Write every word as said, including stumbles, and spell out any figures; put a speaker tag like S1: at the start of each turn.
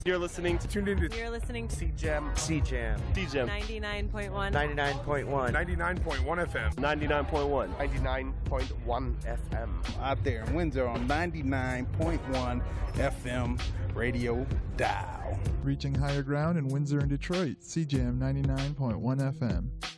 S1: You're listening to
S2: Tuned into
S3: You're listening to
S1: C-Jam.
S4: C-Jam.
S1: C-Jam.
S3: ninety-nine point one.
S4: ninety-nine point one.
S2: ninety-nine point one F M.
S1: ninety-nine point one. ninety-nine point one F M.
S5: Out there in Windsor on ninety-nine point one F M radio dial.
S6: Reaching higher ground in Windsor and Detroit, C-Jam ninety-nine point one F M.